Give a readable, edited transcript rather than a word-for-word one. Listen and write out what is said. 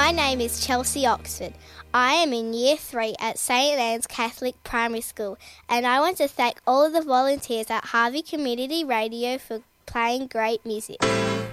My name is Chelsea Oxford. I am in Year 3 at St Anne's Catholic Primary School, and I want to thank all of the volunteers at Harvey Community Radio for playing great music.